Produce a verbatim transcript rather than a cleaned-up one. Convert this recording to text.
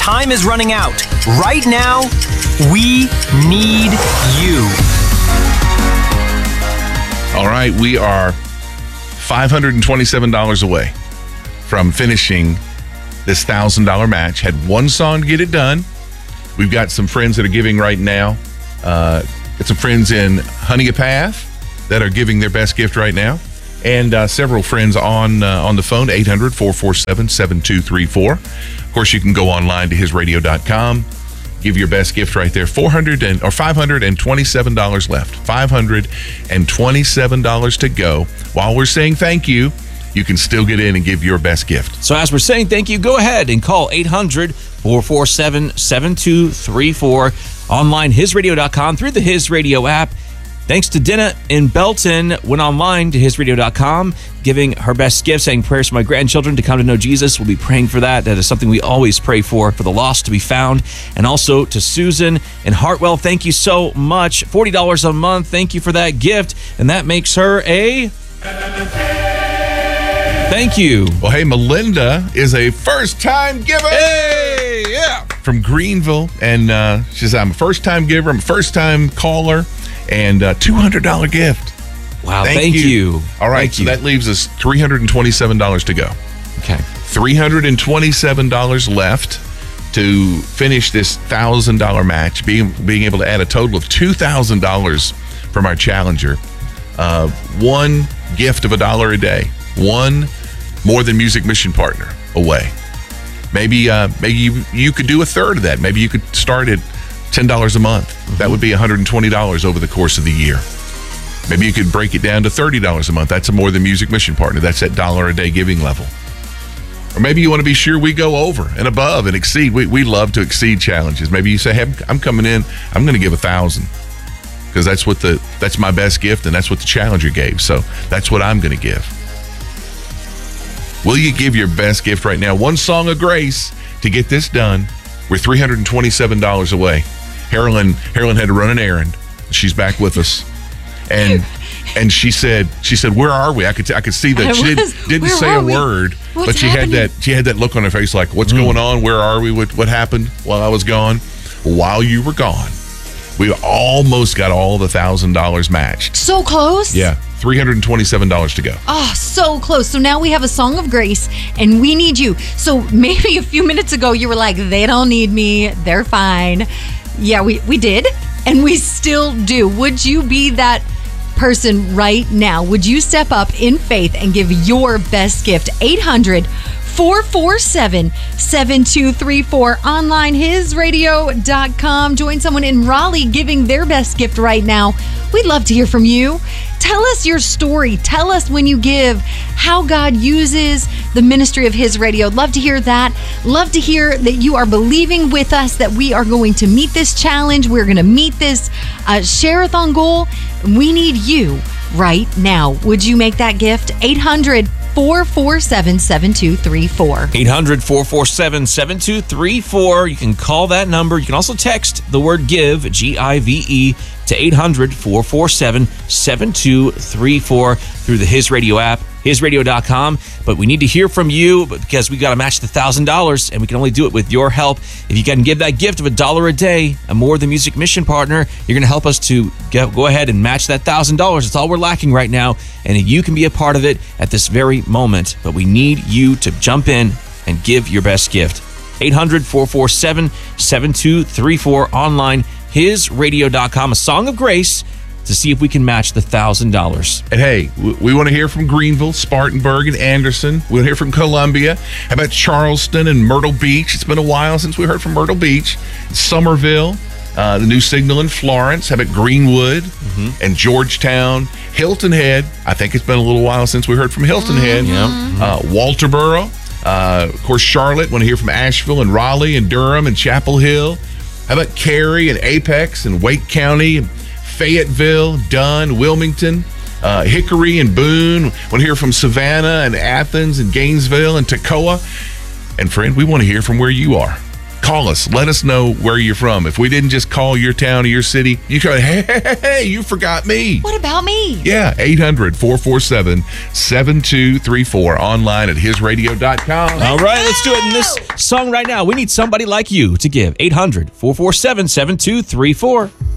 time is running out. Right now, we need you. All right, we are five hundred twenty-seven dollars away from finishing this one thousand dollars match. Had one song to get it done. We've got some friends that are giving right now. Uh, got some friends in Honey Path that are giving their best gift right now. And uh, several friends on uh, on the phone, eight hundred, four four seven, seven two three four. Of course, you can go online to his radio dot com. Give your best gift right there. four hundred and, or five hundred twenty-seven dollars left. five hundred twenty-seven dollars to go. While we're saying thank you, you can still get in and give your best gift. So as we're saying thank you, go ahead and call eight hundred, four four seven, seven two three four. Online, his radio dot com, through the His Radio app. Thanks to Dina in Belton, went online to his radio dot com, giving her best gift, saying prayers for my grandchildren to come to know Jesus. We'll be praying for that. That is something we always pray for, for the lost to be found. And also to Susan in Hartwell, thank you so much. forty dollars a month, thank you for that gift. And that makes her a... Thank you. Well, hey, Melinda is a first-time giver. Hey, yeah. From Greenville. And uh, she says, I'm a first-time giver. I'm a first-time caller. And a two hundred dollars gift. Wow, thank, thank you. you. All right, thank so you. that leaves us three hundred twenty-seven dollars to go. Okay. three hundred twenty-seven dollars left to finish this one thousand dollars match, being being able to add a total of two thousand dollars from our challenger. Uh, one gift of a dollar a day. One More Than Music mission partner away. Maybe uh, maybe you, you could do a third of that. Maybe you could start at ten dollars a month. Mm-hmm. That would be one hundred twenty dollars over the course of the year. Maybe you could break it down to thirty dollars a month. That's a More Than Music mission partner. That's that dollar a day giving level. Or maybe you want to be sure we go over and above and exceed. We we love to exceed challenges. Maybe you say, hey, I'm coming in, I'm going to give a thousand because that's what the that's my best gift and that's what the challenger gave. So that's what I'm going to give. Will you give your best gift right now? One song of grace to get this done. We're three hundred twenty-seven dollars away. Carolyn, Carolyn had to run an errand. She's back with us, and and she said, she said, where are we? I could I could see that I she was, didn't, didn't where say a are we? word, What's but she happening? had that she had that look on her face, like, what's Mm. going on? Where are we? What what happened while I was gone? While you were gone, we almost got all the thousand dollars matched. So close. Yeah, three hundred twenty-seven dollars to go. Oh, so close. So now we have a song of grace and we need you. So maybe a few minutes ago you were like, they don't need me. They're fine. Yeah, we, we did. And we still do. Would you be that person right now? Would you step up in faith and give your best gift? eight hundred, four four seven, seven two three four. Online, his radio dot com. Join someone in Raleigh giving their best gift right now. We'd love to hear from you. Tell us your story. Tell us when you give, how God uses the ministry of His Radio. Love to hear that. Love to hear that you are believing with us that we are going to meet this challenge. We're going to meet this uh, Share-a-thon goal. We need you right now. Would you make that gift? eight hundred, four four seven, seven two three four. eight hundred, four four seven, seven two three four. You can call that number. You can also text the word GIVE, G I V E, to eight hundred, four four seven, seven two three four through the His Radio app, his radio dot com. But we need to hear from you because we got to match the one thousand dollars, and we can only do it with your help. If you can give that gift of a dollar a day, a More Than Music mission partner, you're going to help us to get, go ahead and match that one thousand dollars. It's all we're lacking right now, and you can be a part of it at this very moment. But we need you to jump in and give your best gift. eight hundred, four four seven, seven two three four. Online, his radio dot com. A song of grace to see if we can match the one thousand dollars. And hey, we want to hear from Greenville, Spartanburg, and Anderson. We want to hear from Columbia. How about Charleston and Myrtle Beach? It's been a while since we heard from Myrtle Beach. Somerville, uh, the New Signal in Florence. How about Greenwood mm-hmm. and Georgetown? Hilton Head. I think it's been a little while since we heard from Hilton Head. Mm-hmm. Uh, Walterboro. Uh, of course, Charlotte. Want to hear from Asheville and Raleigh and Durham and Chapel Hill. How about Cary and Apex and Wake County, Fayetteville, Dunn, Wilmington, uh, Hickory and Boone. Want to hear from Savannah and Athens and Gainesville and Toccoa. And friend, we want to hear from where you are. Call us. Let us know where you're from. If we didn't just call your town or your city, you go, hey, hey, hey, hey, you forgot me. What about me? Yeah, eight hundred, four four seven, seven two three four. Online at his radio dot com. All right, let's do it in this song right now. We need somebody like you to give. eight hundred, four four seven, seven two three four.